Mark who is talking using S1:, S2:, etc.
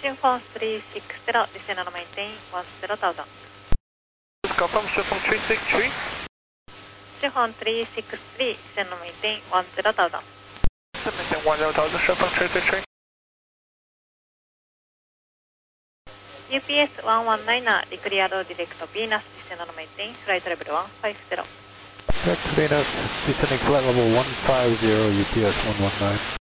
S1: Synfone 360, descend and maintain 10,000.
S2: Confirm Synfone 363.
S1: Synfone 363, descend and maintain 10,000.
S2: Maintain 10,000, Synfone 363.
S1: UPS 119er, declared direct Venus, descend and maintain flight level 150.
S3: Direct Venus, descending flight level 150, UPS 119.